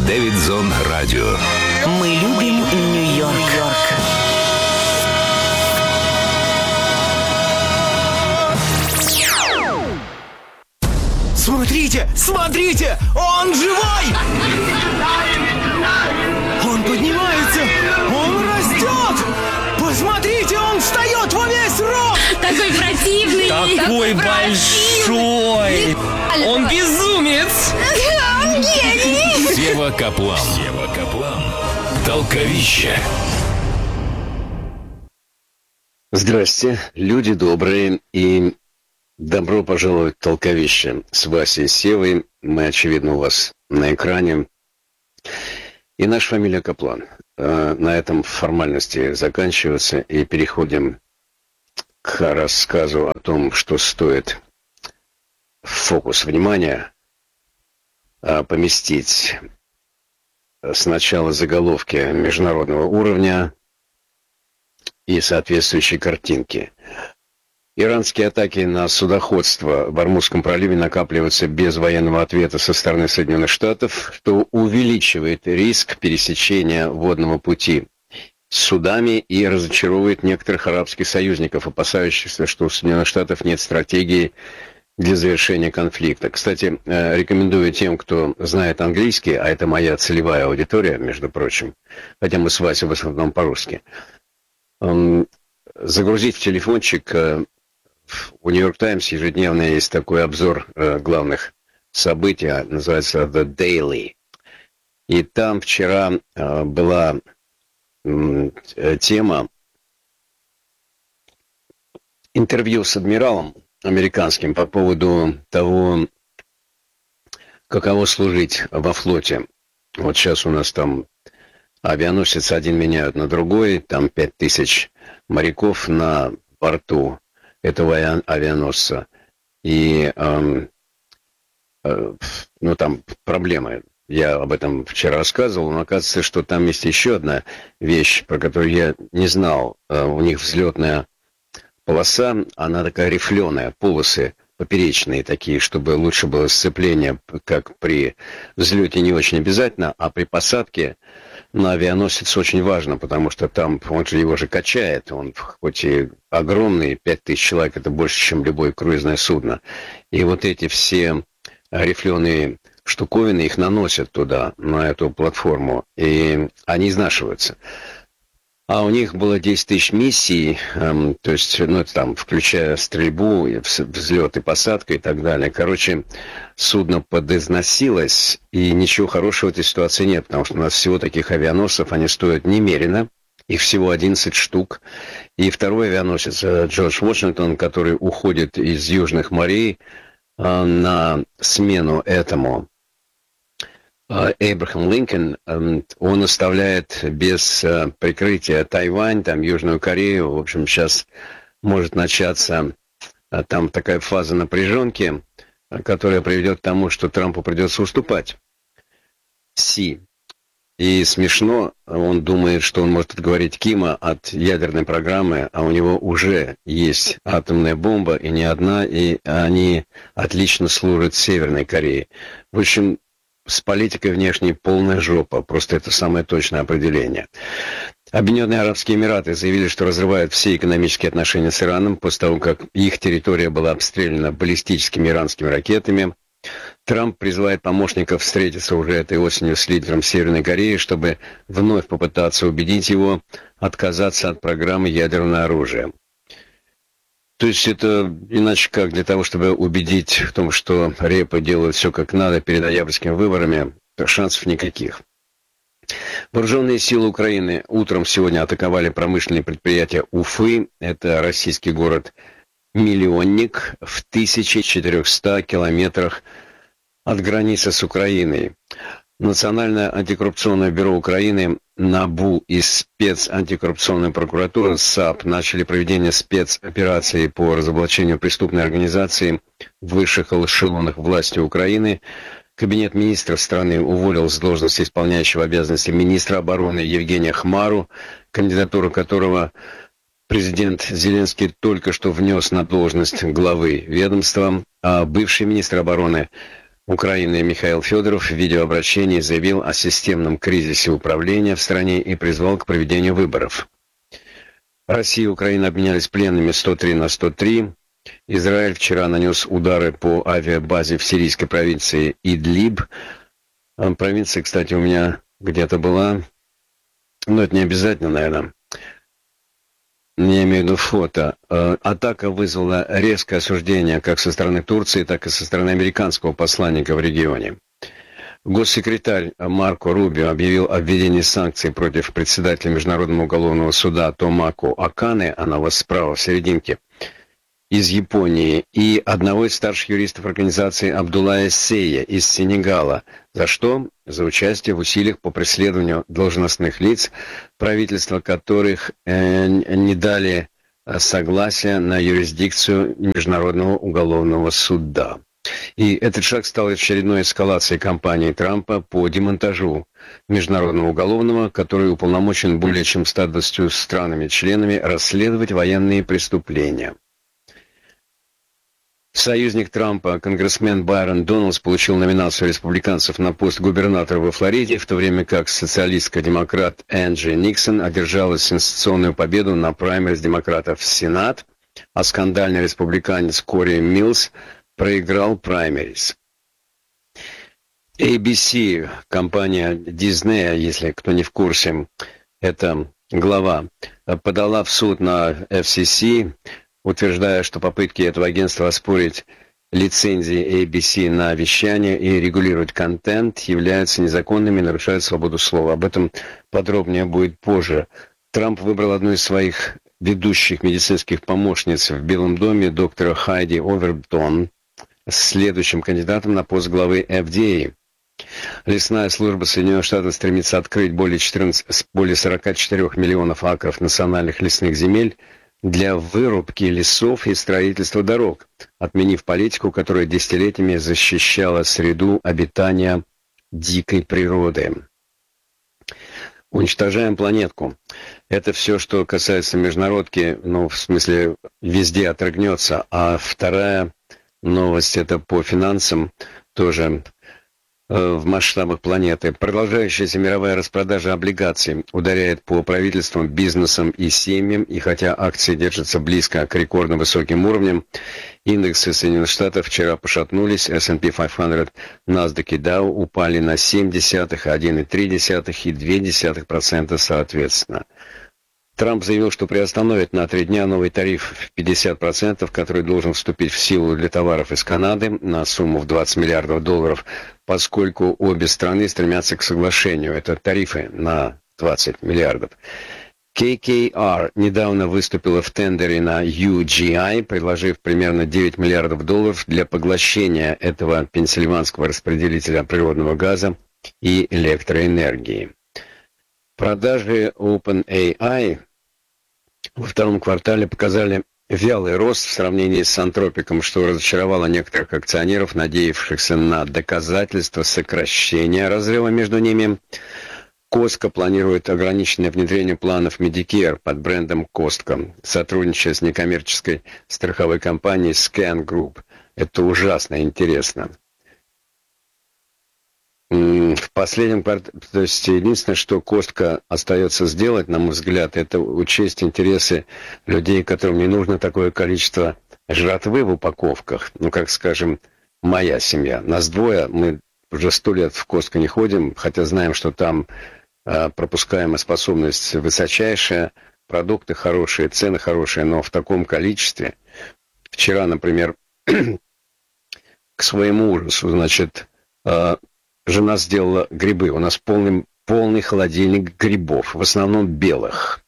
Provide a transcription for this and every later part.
Дэвидзон Радио. Мы любим Нью-Йорк. Смотрите, смотрите, он живой! Он поднимается, он растет! Посмотрите, он встает во весь рост! Такой противный! Такой большой! Он безумец! Он гений! Сева Каплан. Толковище. Здрасте, люди добрые, и добро пожаловать в Толковище с Васей и Севой. Мы, очевидно, у вас на экране. И наша фамилия Каплан. На этом формальности заканчиваются, и переходим к рассказу о том, что стоит в фокус внимания поместить сначала заголовки международного уровня и соответствующие картинки. Иранские атаки на судоходство в Ормузском проливе накапливаются без военного ответа со стороны Соединенных Штатов, что увеличивает риск пересечения водного пути с судами и разочаровывает некоторых арабских союзников, опасающихся, что у Соединенных Штатов нет стратегии для завершения конфликта. Кстати, рекомендую тем, кто знает английский, а это моя целевая аудитория, между прочим, хотя мы с Васей в основном по-русски, загрузить в телефончик. У «Нью-Йорк Таймс» ежедневно есть такой обзор главных событий, называется «The Daily». И там вчера была тема интервью с адмиралом американским по поводу того, каково служить во флоте. Вот сейчас у нас там авианосец один меняют на другой, там 5000 моряков на борту этого авианосца. И там проблемы. Я об этом вчера рассказывал, но оказывается, что там есть еще одна вещь, про которую я не знал. У них взлетная полоса, она такая рифленая, полосы поперечные такие, чтобы лучше было сцепление, как при взлете не очень обязательно, а при посадке на авианосец очень важно, потому что там, он же его же качает, он хоть и огромный, 5000 человек, это больше, чем любое круизное судно. И вот эти все рифленые штуковины, их наносят туда, на эту платформу, и они изнашиваются. А у них было 10 тысяч миссий, то есть, это там, включая стрельбу, взлет и посадка и так далее. Короче, судно подизносилось, и ничего хорошего в этой ситуации нет, потому что у нас всего таких авианосцев, они стоят немерено, их всего 11 штук. И второй авианосец, Джордж Вашингтон, который уходит из южных морей на смену этому, Эйбрахам Линкольн, он оставляет без прикрытия Тайвань, там Южную Корею. В общем, сейчас может начаться там такая фаза напряженки, которая приведет к тому, что Трампу придется уступать. И смешно, он думает, что он может отговорить Кима от ядерной программы, а у него уже есть атомная бомба, и не одна, и они отлично служат Северной Корее. В общем, с политикой внешней полная жопа, просто это самое точное определение. Объединенные Арабские Эмираты заявили, что разрывают все экономические отношения с Ираном после того, как их территория была обстреляна баллистическими иранскими ракетами. Трамп призывает помощников встретиться уже этой осенью с лидером Северной Кореи, чтобы вновь попытаться убедить его отказаться от программы ядерного оружия. То есть это иначе как, для того, чтобы убедить в том, что репы делают все как надо перед ноябрьскими выборами, то шансов никаких. Вооруженные силы Украины утром сегодня атаковали промышленные предприятия Уфы. Это российский город-миллионник в 1400 километрах от границы с Украиной. Национальное антикоррупционное бюро Украины, НАБУ и спецантикоррупционная прокуратура САП начали проведение спецоперации по разоблачению преступной организации в высших эшелонах власти Украины. Кабинет министров страны уволил с должности исполняющего обязанности министра обороны Евгения Хмару, кандидатуру которого президент Зеленский только что внес на должность главы ведомства, а бывший министр обороны Украины Михаил Федоров в видеообращении заявил о системном кризисе управления в стране и призвал к проведению выборов. Россия и Украина обменялись пленными 103-103. Израиль вчера нанес удары по авиабазе в сирийской провинции Идлиб. Провинция, кстати, у меня где-то была, но это не обязательно, наверное. Я имею в виду фото. Атака вызвала резкое осуждение как со стороны Турции, так и со стороны американского посланника в регионе. Госсекретарь Марко Рубио объявил о введении санкций против председателя Международного уголовного суда Томако Акане, она у вас справа в серединке, из Японии, и одного из старших юристов организации Абдуллая Сейя из Сенегала. За что? За участие в усилиях по преследованию должностных лиц, правительства которых не дали согласия на юрисдикцию Международного уголовного суда. И этот шаг стал очередной эскалацией кампании Трампа по демонтажу Международного уголовного, который уполномочен более чем 120 странами-членами расследовать военные преступления. Союзник Трампа, конгрессмен Байрон Доналдс, получил номинацию республиканцев на пост губернатора во Флориде, в то время как социалистка-демократ Энджи Никсон одержала сенсационную победу на праймериз демократов в Сенат, а скандальный республиканец Кори Миллс проиграл праймериз. ABC, компания Disney, если кто не в курсе, это глава, подала в суд на FCC, утверждая, что попытки этого агентства оспорить лицензии ABC на вещание и регулировать контент являются незаконными и нарушают свободу слова. Об этом подробнее будет позже. Трамп выбрал одну из своих ведущих медицинских помощниц в Белом доме, доктора Хайди Овертон, следующим кандидатом на пост главы FDA. Лесная служба Соединенных Штатов стремится открыть более 44 миллионов акров национальных лесных земель для вырубки лесов и строительства дорог, отменив политику, которая десятилетиями защищала среду обитания дикой природы. Уничтожаем планетку. Это все, что касается международки, ну, в смысле, везде отрыгнется. А вторая новость, это по финансам, тоже в масштабах планеты. Продолжающаяся мировая распродажа облигаций ударяет по правительствам, бизнесам и семьям, и хотя акции держатся близко к рекордно высоким уровням, индексы Соединенных Штатов вчера пошатнулись, S&P 500, NASDAQ и Dow упали на 0,7, 1,3 и 0,2% соответственно. Трамп заявил, что приостановит на 3 дня новый тариф в 50%, который должен вступить в силу для товаров из Канады на сумму в $20 миллиардов, поскольку обе страны стремятся к соглашению. Это тарифы на 20 миллиардов. KKR недавно выступила в тендере на UGI, предложив примерно $9 миллиардов для поглощения этого пенсильванского распределителя природного газа и электроэнергии. Продажи OpenAI во втором квартале показали вялый рост в сравнении с Антропиком, что разочаровало некоторых акционеров, надеявшихся на доказательства сокращения разрыва между ними. Costco планирует ограниченное внедрение планов Medicare под брендом Costco, сотрудничая с некоммерческой страховой компанией Scan Group. Это ужасно интересно. В последнем квартале, то есть единственное, что Costco остается сделать, на мой взгляд, это учесть интересы людей, которым не нужно такое количество жратвы в упаковках. Ну, как, скажем, моя семья. Нас двое, мы уже 100 лет в Costco не ходим, хотя знаем, что там пропускаемая способность высочайшая, продукты хорошие, цены хорошие, но в таком количестве. Вчера, например, к своему ужасу, значит, жена сделала грибы. У нас полный холодильник грибов, в основном белых.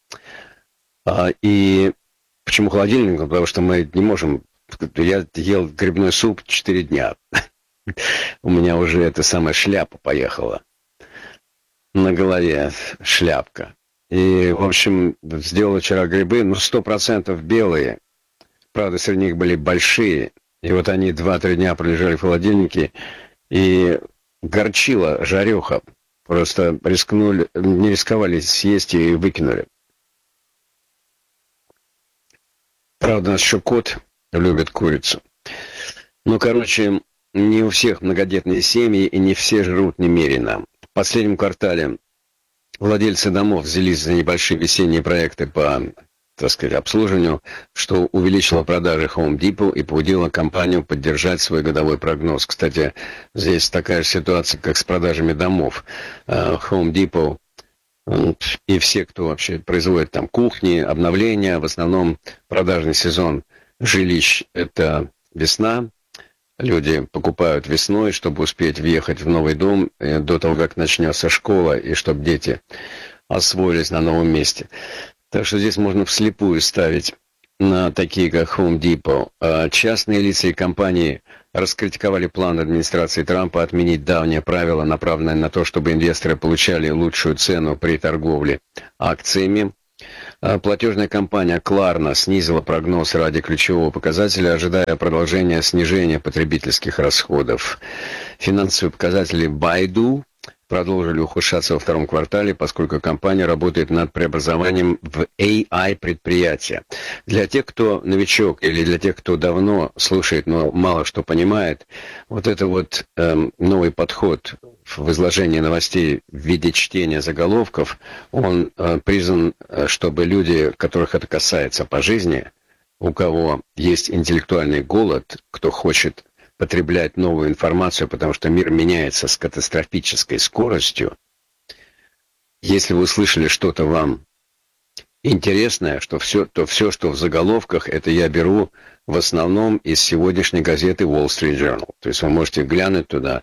И почему холодильник? Потому что мы не можем... Я ел грибной суп 4 дня. У меня уже эта самая шляпа поехала. На голове шляпка. И, в общем, сделал вчера грибы, 100% белые. Правда, среди них были большие. И вот они 2-3 дня пролежали в холодильнике. И горчила жареха. Просто не рисковали съесть и выкинули. Правда, у нас еще кот любит курицу. Ну, короче, не у всех многодетные семьи и не все жрут немерено. В последнем квартале владельцы домов взялись за небольшие весенние проекты по, так сказать, обслуживанию, что увеличило продажи Home Depot и побудило компанию поддержать свой годовой прогноз. Кстати, здесь такая же ситуация, как с продажами домов. Home Depot и все, кто вообще производит там кухни, обновления, в основном продажный сезон жилищ – это весна. Люди покупают весной, чтобы успеть въехать в новый дом до того, как начнется школа, и чтобы дети освоились на новом месте. Так что здесь можно вслепую ставить на такие, как Home Depot. Частные лица и компании раскритиковали план администрации Трампа отменить давнее правило, направленное на то, чтобы инвесторы получали лучшую цену при торговле акциями. Платежная компания Klarna снизила прогноз ради ключевого показателя, ожидая продолжения снижения потребительских расходов. Финансовые показатели Baidu продолжили ухудшаться во втором квартале, поскольку компания работает над преобразованием в AI-предприятие. Для тех, кто новичок, или для тех, кто давно слушает, но мало что понимает, вот это вот новый подход в изложении новостей в виде чтения заголовков, он призван, чтобы люди, которых это касается по жизни, у кого есть интеллектуальный голод, кто хочет потреблять новую информацию, потому что мир меняется с катастрофической скоростью. Если вы услышали что-то вам интересное, то все, что в заголовках, это я беру в основном из сегодняшней газеты Wall Street Journal. То есть вы можете глянуть туда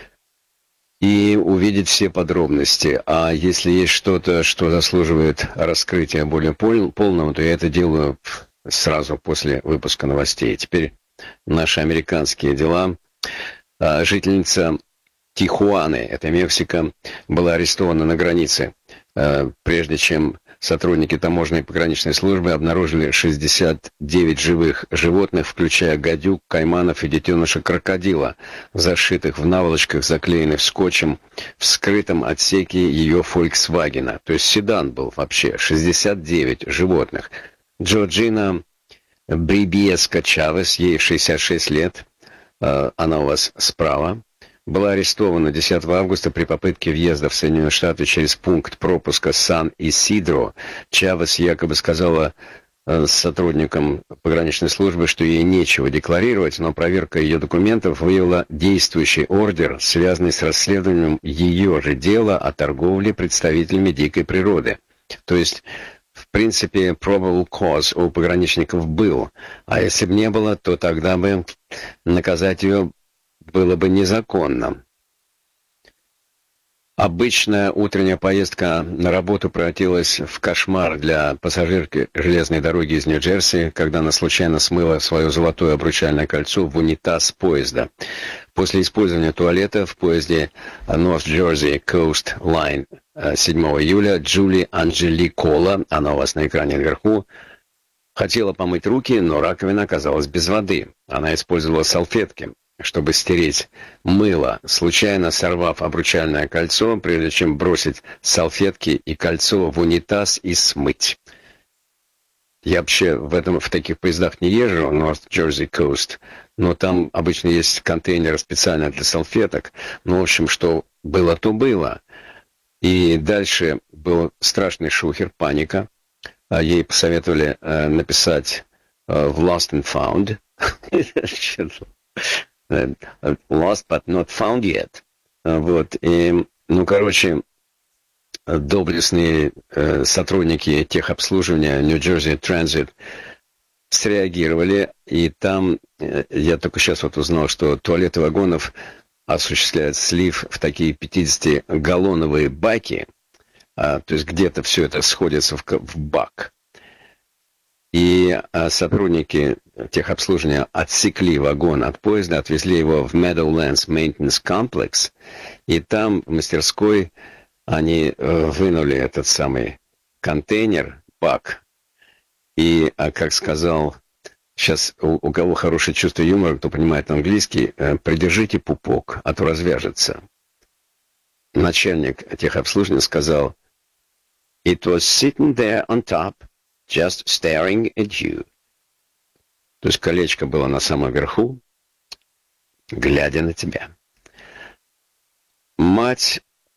и увидеть все подробности. А если есть что-то, что заслуживает раскрытия более полного, то я это делаю сразу после выпуска новостей. Теперь наши американские дела. Жительница Тихуаны, это Мексика, была арестована на границе, прежде чем сотрудники таможенной и пограничной службы обнаружили 69 живых животных, включая гадюк, кайманов и детеныша крокодила, зашитых в наволочках, заклеенных скотчем, в скрытом отсеке ее Фольксвагена. То есть седан был вообще, 69 животных. Джорджина Брибиеско Чавес, ей 66 лет, она у вас справа, была арестована 10 августа при попытке въезда в Соединенные Штаты через пункт пропуска Сан-Исидро. Чавес якобы сказала сотрудникам пограничной службы, что ей нечего декларировать, но проверка ее документов выявила действующий ордер, связанный с расследованием ее же дела о торговле представителями дикой природы. То есть, в принципе, probable cause у пограничников был, а если бы не было, то тогда бы наказать ее было бы незаконно. Обычная утренняя поездка на работу превратилась в кошмар для пассажирки железной дороги из Нью-Джерси, когда она случайно смыла свое золотое обручальное кольцо в унитаз поезда. После использования туалета в поезде North Jersey Coast Line 7 июля Джули Анджеликола, она у вас на экране наверху, хотела помыть руки, но раковина оказалась без воды. Она использовала салфетки, чтобы стереть мыло, случайно сорвав обручальное кольцо, прежде чем бросить салфетки и кольцо в унитаз и смыть. Я вообще в таких поездах не езжу, North Jersey Coast, но там обычно есть контейнер специально для салфеток. Ну, в общем, что было, то было. И дальше был страшный шухер, паника. Ей посоветовали написать в Lost and Found. Lost but not found yet. Вот. И, доблестные сотрудники техобслуживания New Jersey Transit среагировали, и там, я только сейчас вот узнал, что туалеты вагонов осуществляют слив в такие 50-галлоновые баки, то есть где-то все это сходится в бак. И сотрудники техобслуживания отсекли вагон от поезда, отвезли его в Meadowlands Maintenance Complex, и там, в мастерской, они вынули этот самый контейнер, бак, и, как сказал, сейчас у кого хорошее чувство юмора, кто понимает английский, придержите пупок, а то развяжется. Начальник техобслуживания сказал, "It was sitting there on top, just staring at you." То есть колечко было на самом верху, глядя на тебя. Мать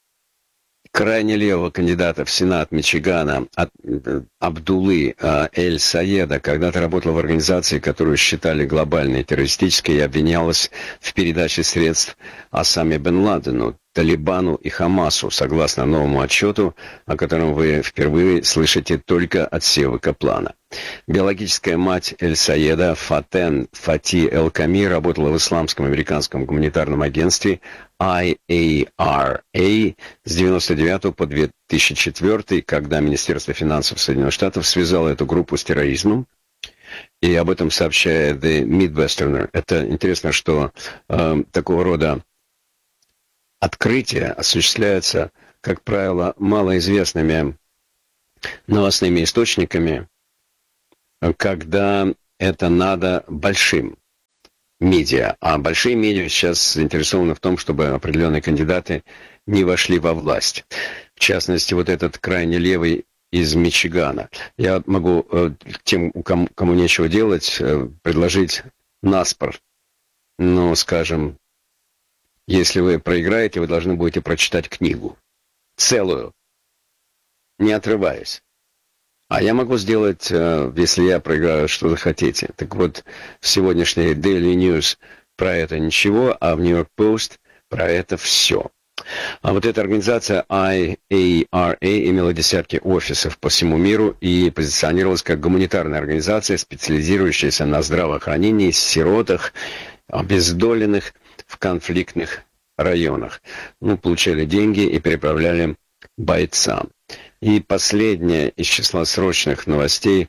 крайне левого кандидата в Сенат Мичигана Абдуллы Эль-Саеда когда-то работала в организации, которую считали глобальной террористической, и обвинялась в передаче средств Осаме бен Ладену, Талибану и Хамасу, согласно новому отчету, о котором вы впервые слышите только от Севы Каплана. Биологическая мать Эль-Саеда Фатен Фати Эль-Ками работала в исламском американском гуманитарном агентстве IARA с 1999 по 2004, когда Министерство финансов Соединенных Штатов связало эту группу с терроризмом. И об этом сообщает The Midwesterner. Это интересно, что такого рода открытия осуществляются, как правило, малоизвестными новостными источниками, когда это надо большим медиа. А большие медиа сейчас заинтересованы в том, чтобы определенные кандидаты не вошли во власть. В частности, вот этот крайне левый из Мичигана. Я могу тем, кому нечего делать, предложить наспор. Ну, скажем, если вы проиграете, вы должны будете прочитать книгу. Целую. Не отрываясь. А я могу сделать, если я проиграю, что захотите. Так вот, в сегодняшней Daily News про это ничего, а в New York Post про это все. А вот эта организация IARA имела десятки офисов по всему миру и позиционировалась как гуманитарная организация, специализирующаяся на здравоохранении, сиротах, обездоленных в конфликтных районах. Ну, получали деньги и переправляли бойцам. И последнее из числа срочных новостей.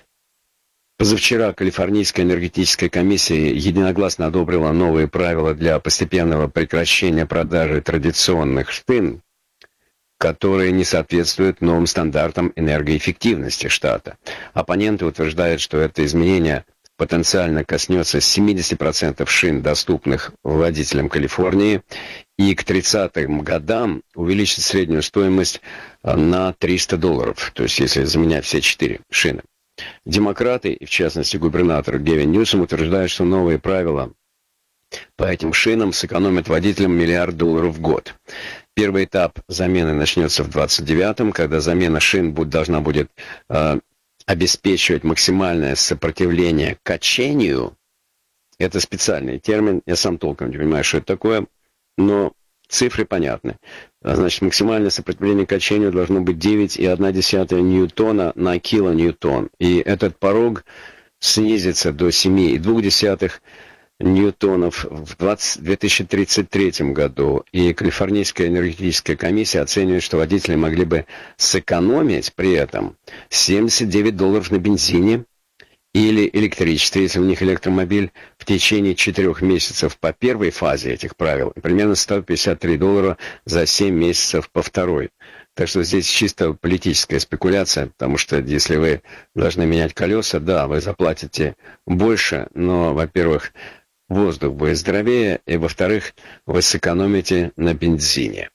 Позавчера Калифорнийская энергетическая комиссия единогласно одобрила новые правила для постепенного прекращения продажи традиционных шин, которые не соответствуют новым стандартам энергоэффективности штата. Оппоненты утверждают, что это изменение потенциально коснется 70% шин, доступных водителям Калифорнии, и к 30-м годам увеличит среднюю стоимость на $300, то есть если заменять все 4 шины. Демократы, и в частности губернатор Гевин Ньюсом, утверждают, что новые правила по этим шинам сэкономят водителям $1 миллиард в год. Первый этап замены начнется в 29-м, когда замена шин должна будет обеспечивать максимальное сопротивление качению. Это специальный термин, я сам толком не понимаю, что это такое, но цифры понятны. Значит, максимальное сопротивление качению должно быть 9,1 ньютона на килоньютон. И этот порог снизится до 7,2 ньютонов в 2033 году. И Калифорнийская энергетическая комиссия оценивает, что водители могли бы сэкономить при этом $79 на бензине или электричестве, если у них электромобиль, в течение 4 месяцев по первой фазе этих правил, и примерно $153 за 7 месяцев по второй. Так что здесь чисто политическая спекуляция, потому что если вы должны менять колеса, да, вы заплатите больше, но, во-первых, воздух будет здоровее, и, во-вторых, вы сэкономите на бензине.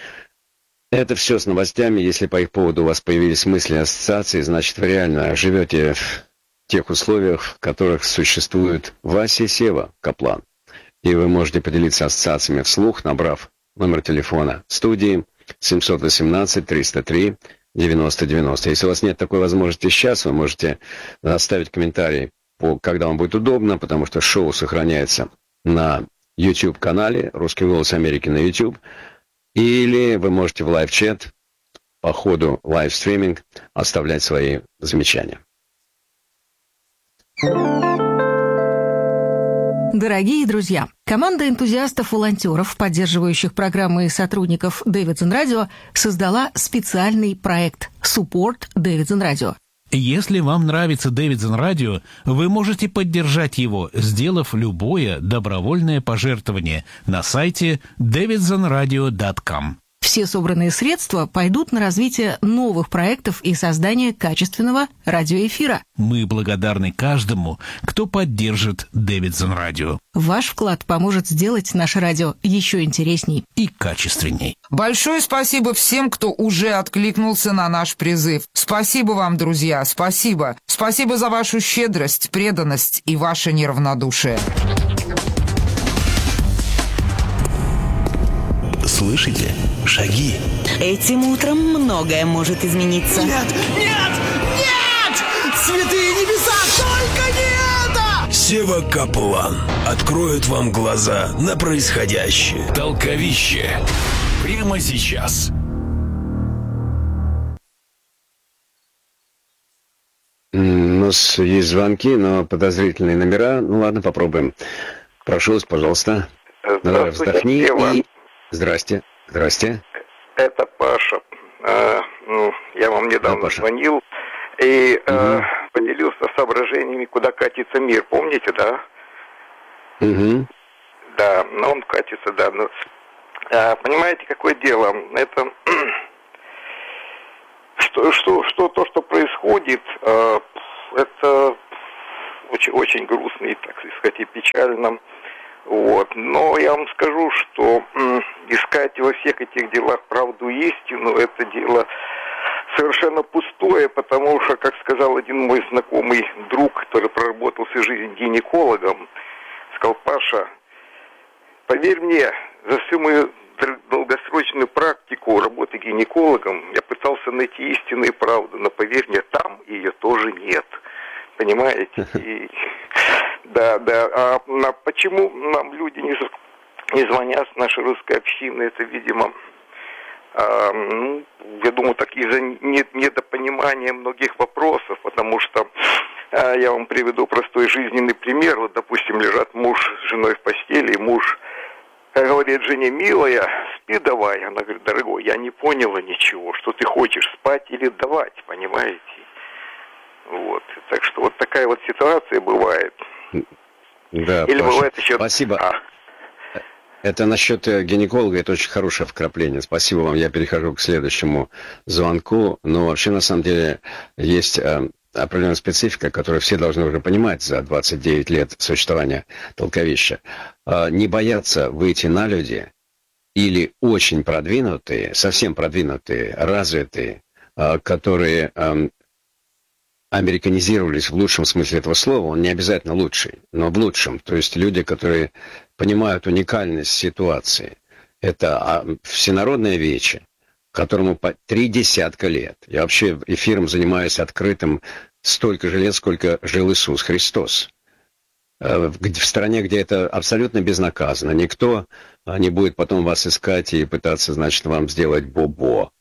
Это все с новостями. Если по их поводу у вас появились мысли и ассоциации, значит, вы реально живете в тех условиях, в которых существует Вася и Сева Каплан. И вы можете поделиться ассоциациями вслух, набрав номер телефона студии 718-303-90-90. Если у вас нет такой возможности сейчас, вы можете оставить комментарий, когда вам будет удобно, потому что шоу сохраняется на YouTube-канале «Русский голос Америки» на YouTube. Или вы можете в лайв-чат по ходу лайв-стриминг оставлять свои замечания. Дорогие друзья, команда энтузиастов-волонтеров, поддерживающих программы и сотрудников Davidson Radio, создала специальный проект «Support Davidson Radio». Если вам нравится Davidson Radio, вы можете поддержать его, сделав любое добровольное пожертвование на сайте davidsonradio.com. Все собранные средства пойдут на развитие новых проектов и создание качественного радиоэфира. Мы благодарны каждому, кто поддержит Davidson Radio. Ваш вклад поможет сделать наше радио еще интересней и качественней. Большое спасибо всем, кто уже откликнулся на наш призыв. Спасибо вам, друзья, спасибо. Спасибо за вашу щедрость, преданность и ваше неравнодушие. Слышите? Шаги. Этим утром многое может измениться. Нет! Нет! Нет! Святые небеса, только не это! Сева Каплан откроет вам глаза на происходящее. Толковище. Прямо сейчас. У нас есть звонки, но подозрительные номера. Ну ладно, попробуем. Прошу вас, пожалуйста. Давай, вздохни и... Здрасте. Здрасте. Это Паша. Я вам недавно звонил и поделился соображениями, куда катится мир. Помните, да? Угу. Да, но он катится, да. Но, понимаете, какое дело? Это... Что происходит, это очень грустно и, так сказать, и печально. Вот. Но я вам скажу, что искать во всех этих делах правду и истину, это дело совершенно пустое, потому что, как сказал один мой знакомый друг, который проработал всю жизнь гинекологом, сказал: Паша, поверь мне, за всю мою долгосрочную практику работы гинекологом я пытался найти истину и правду, но поверь мне, там ее тоже нет. Понимаете? И, да. А почему нам люди не звонят с нашей русской общины? Это, видимо, я думаю, так из-за недопонимания многих вопросов, потому что я вам приведу простой жизненный пример. Вот, допустим, лежат муж с женой в постели, и муж говорит жене: милая, спи давай. Она говорит: дорогой, я не поняла ничего, что ты хочешь, спать или давать, понимаете? Вот, так что вот такая вот ситуация бывает. Да, или Паша, бывает еще... спасибо. Это насчет гинеколога, это очень хорошее вкрапление. Спасибо вам, я перехожу к следующему звонку. Но вообще, на самом деле, есть определенная специфика, которую все должны уже понимать за 29 лет существования толковища. Не бояться выйти на люди или очень продвинутые, совсем продвинутые, развитые, которые американизировались в лучшем смысле этого слова. Он не обязательно лучший, но в лучшем. То есть люди, которые понимают уникальность ситуации. Это всенародное вече, которому по 30 лет. Я вообще эфиром занимаюсь открытым столько же лет, сколько жил Иисус Христос. В стране, где это абсолютно безнаказанно. Никто не будет потом вас искать и пытаться, значит, вам сделать бобо.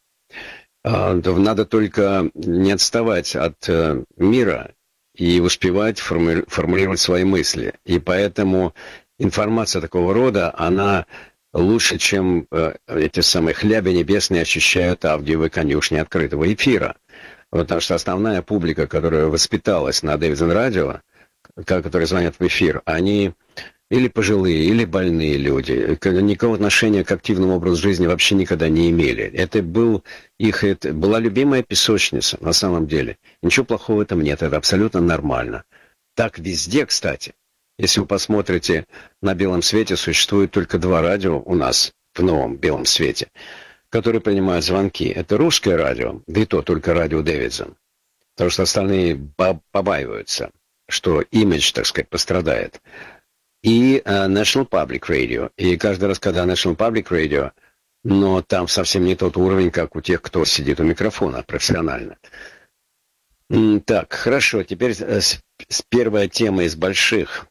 Надо только не отставать от мира и успевать формулировать свои мысли. И поэтому информация такого рода, она лучше, чем эти самые хляби небесные ощущают авгиевы конюшни открытого эфира. Потому что основная публика, которая воспиталась на Davidson Radio, которые звонят в эфир, они или пожилые, или больные люди, никакого отношения к активному образу жизни вообще никогда не имели. Это была любимая песочница, на самом деле. Ничего плохого в этом нет, это абсолютно нормально. Так везде, кстати. Если вы посмотрите, на белом свете существует только 2 радио у нас, в новом белом свете, которые принимают звонки. Это русское радио, да и то только радио Дэвидсон. Потому что остальные побаиваются, что имидж, так сказать, пострадает. И National Public Radio. И каждый раз, когда National Public Radio, но там совсем не тот уровень, как у тех, кто сидит у микрофона профессионально. Так, хорошо, теперь первая тема из больших.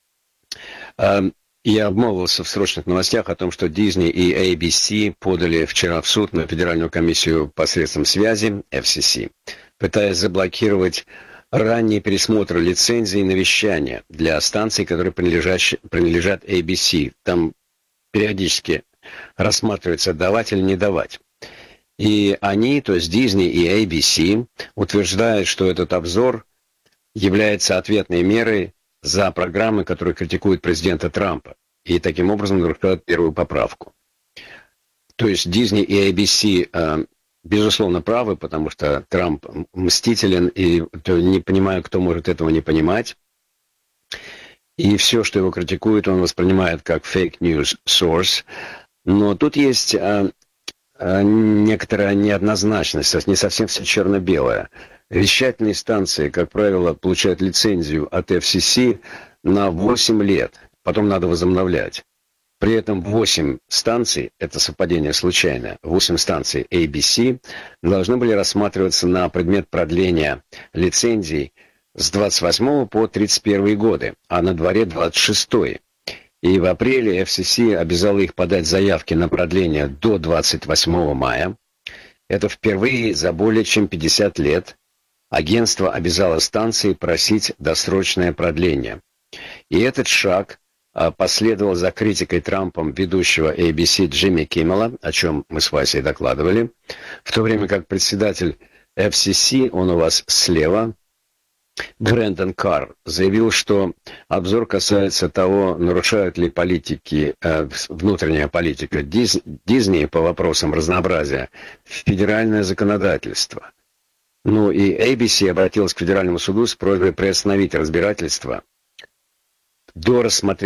Я обмолвился в срочных новостях о том, что Disney и ABC подали вчера в суд на Федеральную комиссию посредством связи, FCC, пытаясь заблокировать ранний пересмотр лицензий на вещание для станций, которые принадлежат ABC. Там периодически рассматривается, давать или не давать. И они, то есть Disney и ABC, утверждают, что этот обзор является ответной мерой за программы, которые критикуют президента Трампа. И таким образом нарушают первую поправку. То есть Disney и ABC безусловно правы, потому что Трамп мстителен, и не понимаю, кто может этого не понимать. И все, что его критикует, он воспринимает как fake news source. Но тут есть некоторая неоднозначность, не совсем все черно-белое. Вещательные станции, как правило, получают лицензию от FCC на 8 лет. Потом надо возобновлять. При этом 8 станций, это совпадение случайное, 8 станций ABC должны были рассматриваться на предмет продления лицензий с 28 по 31 годы, а на дворе 26. И в апреле FCC обязала их подать заявки на продление до 28 мая. Это впервые за более чем 50 лет агентство обязало станции просить досрочное продление. И этот шаг последовал за критикой Трампом ведущего ABC Джимми Киммела, о чем мы с Васей докладывали, в то время как председатель FCC, он у вас слева, Брэндон Карр, заявил, что обзор касается того, нарушают ли политики, внутренняя политика Дисней по вопросам разнообразия федеральное законодательство. Ну и ABC обратилась к федеральному суду с просьбой приостановить разбирательство до рассмотрения